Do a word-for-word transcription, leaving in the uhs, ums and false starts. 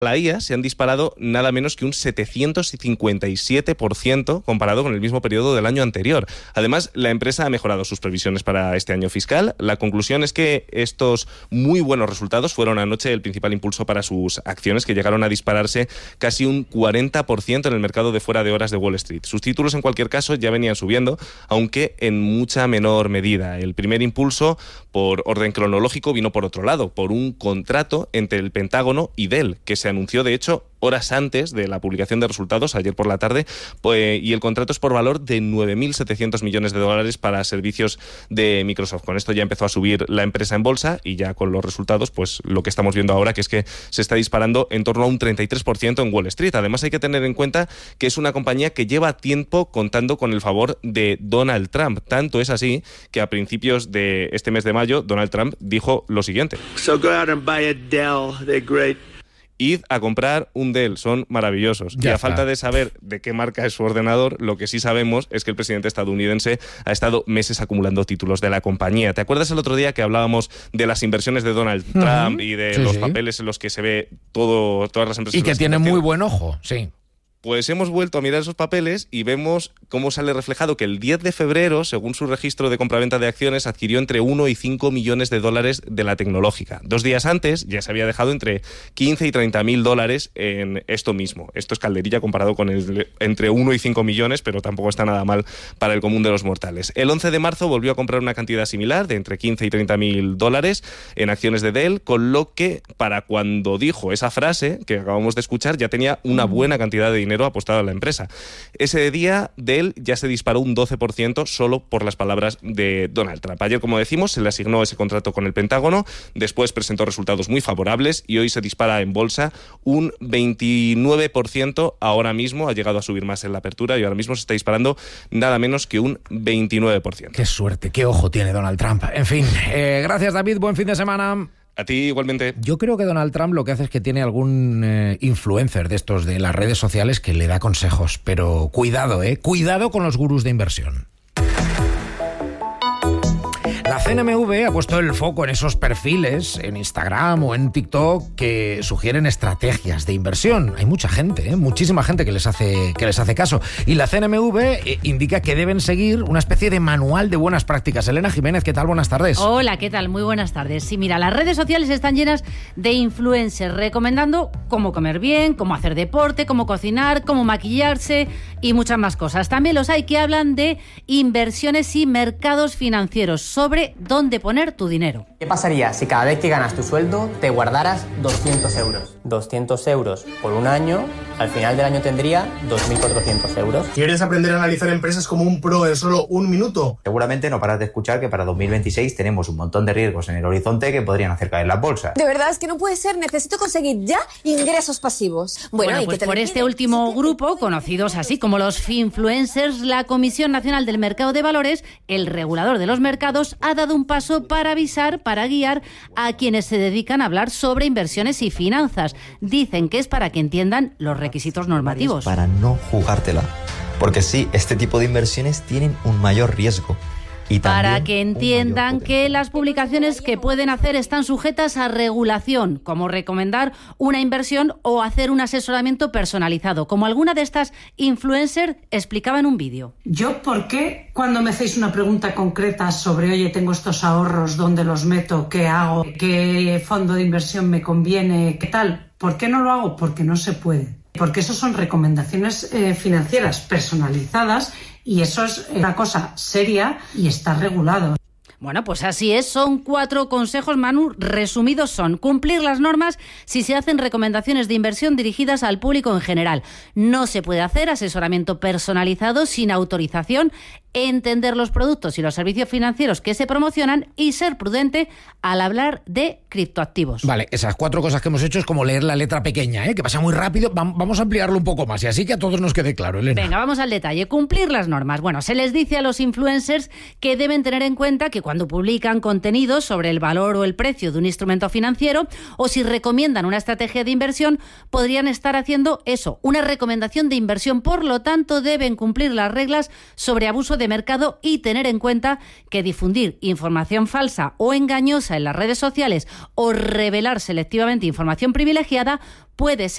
la I A se han disparado nada menos que un setecientos cincuenta y siete por ciento comparado con el mismo periodo del año anterior. Además, la empresa ha mejorado sus previsiones para este año fiscal. La conclusión es que estos muy buenos resultados fueron anoche el principal impulso para sus acciones, que llegaron a dispararse casi un cuarenta por ciento en el mercado de fuera de horas de Wall Street. Sus títulos, en cualquier caso, ya venían subiendo, aunque en mucha menor medida. El primer impulso, por orden cronológico, vino por otro lado, por un contrato entre el Pentágono y Dell, que se anunció, de hecho, horas antes de la publicación de resultados, ayer por la tarde, pues, y el contrato es por valor de nueve mil setecientos millones de dólares para servicios de Microsoft. Con esto ya empezó a subir la empresa en bolsa y ya con los resultados, pues lo que estamos viendo ahora, que es que se está disparando en torno a un treinta y tres por ciento en Wall Street. Además, hay que tener en cuenta que es una compañía que lleva tiempo contando con el favor de Donald Trump. Tanto es así que a principios de este mes de mayo, Donald Trump dijo lo siguiente: So go out and buy a Dell, they're great. Id a comprar un Dell, son maravillosos. Ya y a está. Falta de saber de qué marca es su ordenador, lo que sí sabemos es que el presidente estadounidense ha estado meses acumulando títulos de la compañía. ¿Te acuerdas el otro día que hablábamos de las inversiones de Donald uh-huh. Trump y de sí, los sí. papeles en los que se ve todo, todas las empresas? Y que tiene muy buen ojo, sí. Pues hemos vuelto a mirar esos papeles y vemos cómo sale reflejado que el diez de febrero, según su registro de compraventa de acciones, adquirió entre uno y cinco millones de dólares de la tecnológica. Dos días antes ya se había dejado entre quince y treinta mil dólares en esto mismo. Esto es calderilla comparado con el entre uno y cinco millones, pero tampoco está nada mal para el común de los mortales. El once de marzo volvió a comprar una cantidad similar de entre quince y treinta mil dólares en acciones de Dell, con lo que para cuando dijo esa frase que acabamos de escuchar ya tenía una buena cantidad de dinero apostado a la empresa. Ese día Dell ya se disparó un doce por ciento solo por las palabras de Donald Trump. Ayer, como decimos, se le asignó ese contrato con el Pentágono, después presentó resultados muy favorables y hoy se dispara en bolsa un veintinueve por ciento. Ahora mismo ha llegado a subir más en la apertura y ahora mismo se está disparando nada menos que un veintinueve por ciento. Qué suerte, qué ojo tiene Donald Trump. En fin, eh, gracias David, buen fin de semana. A ti igualmente. Yo creo que Donald Trump lo que hace es que tiene algún eh, influencer de estos de las redes sociales que le da consejos, pero cuidado, eh, cuidado con los gurús de inversión. La C N M V ha puesto el foco en esos perfiles en Instagram o en TikTok que sugieren estrategias de inversión. Hay mucha gente, ¿eh? muchísima gente que les hace que les hace caso. Y la C N M V eh, indica que deben seguir una especie de manual de buenas prácticas. Elena Jiménez, ¿qué tal? Buenas tardes. Hola, ¿qué tal? Muy buenas tardes. Sí, mira, las redes sociales están llenas de influencers recomendando cómo comer bien, cómo hacer deporte, cómo cocinar, cómo maquillarse y muchas más cosas. También los hay que hablan de inversiones y mercados financieros, sobre dónde poner tu dinero. ¿Qué pasaría si cada vez que ganas tu sueldo te guardaras doscientos euros? doscientos euros por un año, al final del año tendría dos mil cuatrocientos euros. ¿Quieres aprender a analizar empresas como un pro en solo un minuto? Seguramente no paras de escuchar que para dos mil veintiséis tenemos un montón de riesgos en el horizonte que podrían hacer caer la bolsa. De verdad, es que no puede ser. Necesito conseguir ya ingresos pasivos. Bueno, bueno pues por este último grupo, conocidos así como los finfluencers, la Comisión Nacional del Mercado de Valores, el regulador de los mercados, ha dado un paso para avisar, para guiar a quienes se dedican a hablar sobre inversiones y finanzas. Dicen que es para que entiendan los requisitos normativos. Para no jugártela. Porque sí, este tipo de inversiones tienen un mayor riesgo. Y para que entiendan que las publicaciones que pueden hacer están sujetas a regulación, como recomendar una inversión o hacer un asesoramiento personalizado, como alguna de estas influencers explicaba en un vídeo. Yo, ¿por qué cuando me hacéis una pregunta concreta sobre, oye, tengo estos ahorros, dónde los meto, qué hago, qué fondo de inversión me conviene, qué tal? ¿Por qué no lo hago? Porque no se puede. Porque eso son recomendaciones eh, financieras personalizadas y eso es una cosa seria y está regulado. Bueno, pues así es, son cuatro consejos, Manu, resumidos son: cumplir las normas si se hacen recomendaciones de inversión dirigidas al público en general. No se puede hacer asesoramiento personalizado sin autorización, entender los productos y los servicios financieros que se promocionan y ser prudente al hablar de criptoactivos. Vale, esas cuatro cosas que hemos hecho es como leer la letra pequeña, ¿eh? Que pasa muy rápido. Vamos a ampliarlo un poco más y así que a todos nos quede claro, Elena. Venga, vamos al detalle. Cumplir las normas. Bueno, se les dice a los influencers que deben tener en cuenta que cuando cuando publican contenidos sobre el valor o el precio de un instrumento financiero, o si recomiendan una estrategia de inversión, podrían estar haciendo eso, una recomendación de inversión. Por lo tanto, deben cumplir las reglas sobre abuso de mercado y tener en cuenta que difundir información falsa o engañosa en las redes sociales o revelar selectivamente información privilegiada puede ser